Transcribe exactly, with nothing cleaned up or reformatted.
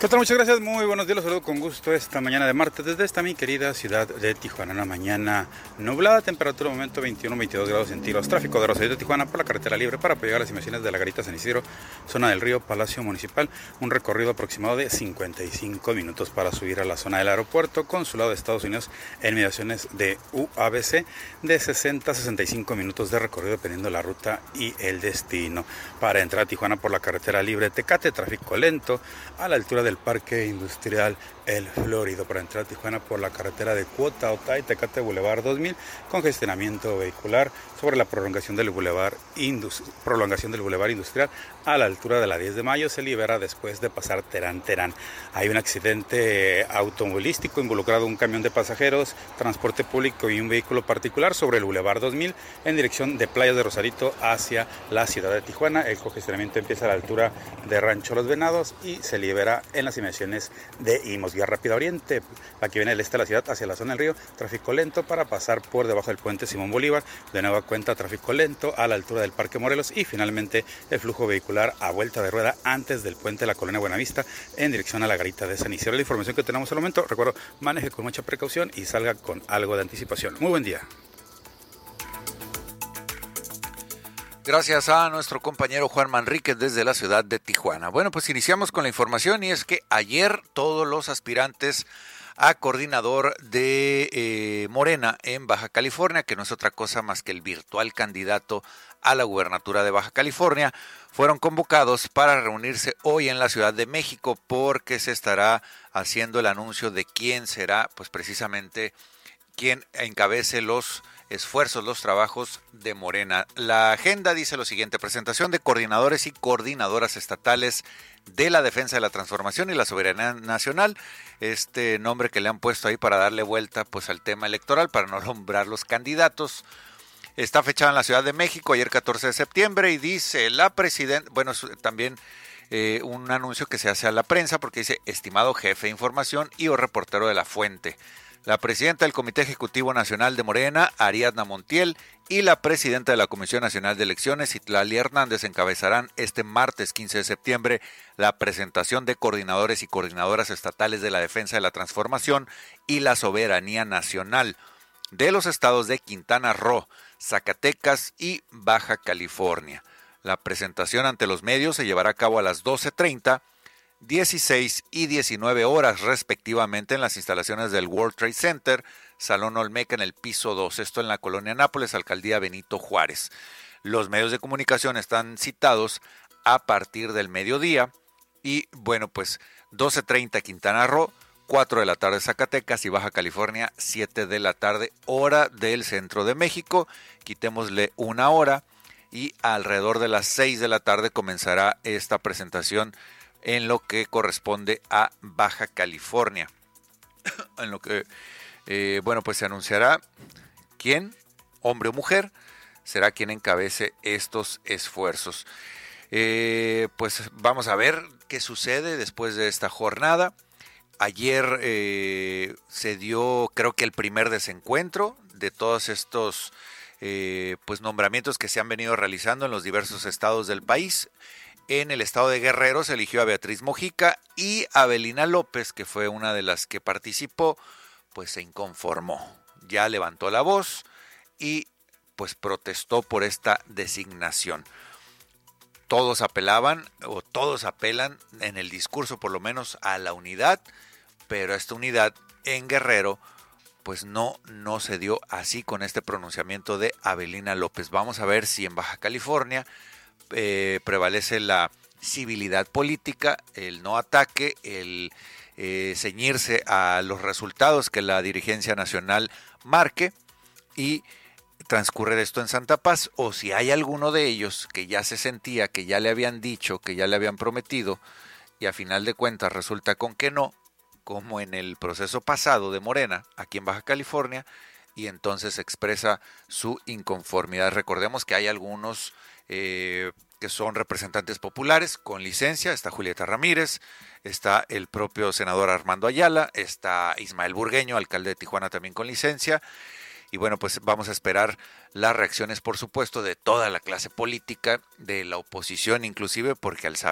¿Qué tal? Muchas gracias, muy buenos días, los saludo con gusto esta mañana de martes desde esta mi querida ciudad de Tijuana. Una mañana nublada, temperatura de momento veintiuno a veintidós grados centígrados, tráfico de Rosarito de Tijuana por la carretera libre para apoyar las inversiones de la Garita San Isidro, zona del río Palacio Municipal, un recorrido aproximado de cincuenta y cinco minutos para subir a la zona del aeropuerto, consulado de Estados Unidos en mediaciones de U A B C, de sesenta a sesenta y cinco minutos de recorrido dependiendo la ruta y el destino. Para entrar a Tijuana por la carretera libre Tecate, tráfico lento a la altura del Parque Industrial El Florido. Para entrar a Tijuana por la carretera de Cuota Otay, Tecate Boulevard dos mil, congestionamiento vehicular sobre la prolongación del Boulevard, Indus prolongación del Boulevard Industrial a la altura de la diez de mayo. Se libera después de pasar Terán Terán. Hay un accidente automovilístico involucrado un camión de pasajeros, transporte público y un vehículo particular sobre el Boulevard dos mil en dirección de Playa de Rosarito hacia la ciudad de Tijuana. El congestionamiento empieza a la altura de Rancho Los Venados y se libera en las inmediaciones de Imos. Vía Rápida Oriente, la que viene del este de la ciudad hacia la zona del río, tráfico lento para pasar por debajo del puente Simón Bolívar. De nueva cuenta, tráfico lento a la altura del Parque Morelos y finalmente el flujo vehicular a vuelta de rueda antes del puente de la Colonia Buenavista en dirección a la Garita de San Isidro. La información que tenemos al momento, recuerdo, maneje con mucha precaución y salga con algo de anticipación. Muy buen día. Gracias a nuestro compañero Juan Manríquez desde la ciudad de Tijuana. Bueno, pues iniciamos con la información y es que ayer todos los aspirantes a coordinador de eh, Morena en Baja California, que no es otra cosa más que el virtual candidato a la gubernatura de Baja California, fueron convocados para reunirse hoy en la Ciudad de México porque se estará haciendo el anuncio de quién será, pues precisamente quien encabece los esfuerzos, los trabajos de Morena. La agenda dice lo siguiente: presentación de coordinadores y coordinadoras estatales de la defensa de la transformación y la soberanía nacional, este nombre que le han puesto ahí para darle vuelta pues al tema electoral, para no nombrar los candidatos. Está fechada en la Ciudad de México ayer catorce de septiembre y dice la presidenta, bueno, también eh, un anuncio que se hace a la prensa porque dice: estimado jefe de información y o reportero de la fuente. La presidenta del Comité Ejecutivo Nacional de Morena, Ariadna Montiel, y la presidenta de la Comisión Nacional de Elecciones, Citlali Hernández, encabezarán este martes quince de septiembre la presentación de coordinadores y coordinadoras estatales de la defensa de la transformación y la soberanía nacional de los estados de Quintana Roo, Zacatecas y Baja California. La presentación ante los medios se llevará a cabo a las doce treinta, dieciséis y diecinueve horas respectivamente en las instalaciones del World Trade Center, Salón Olmeca en el piso dos, esto en la colonia Nápoles, alcaldía Benito Juárez. Los medios de comunicación están citados a partir del mediodía y bueno, pues doce treinta Quintana Roo, cuatro de la tarde Zacatecas y Baja California, siete de la tarde, hora del centro de México. Quitémosle una hora y alrededor de las seis de la tarde comenzará esta presentación en lo que corresponde a Baja California. En lo que, eh, bueno, pues se anunciará quién, hombre o mujer, será quien encabece estos esfuerzos. Eh, pues vamos a ver qué sucede después de esta jornada. Ayer eh, se dio, creo que el primer desencuentro de todos estos eh, pues nombramientos que se han venido realizando en los diversos estados del país. En el estado de Guerrero se eligió a Beatriz Mojica y Avelina López, que fue una de las que participó, pues se inconformó. Ya levantó la voz y pues protestó por esta designación. Todos apelaban, o todos apelan en el discurso por lo menos, a la unidad, pero esta unidad en Guerrero pues no, no se dio así con este pronunciamiento de Avelina López. Vamos a ver si en Baja California Eh, prevalece la civilidad política, el no ataque, el eh, ceñirse a los resultados que la dirigencia nacional marque y transcurre esto en Santa Paz, o si hay alguno de ellos que ya se sentía, que ya le habían dicho, que ya le habían prometido y a final de cuentas resulta con que no, como en el proceso pasado de Morena aquí en Baja California, y entonces expresa su inconformidad. Recordemos que hay algunos eh, que son representantes populares con licencia, está Julieta Ramírez, está el propio senador Armando Ayala, está Ismael Burgueño, alcalde de Tijuana también con licencia, y bueno, pues vamos a esperar las reacciones, por supuesto, de toda la clase política, de la oposición inclusive, porque al saber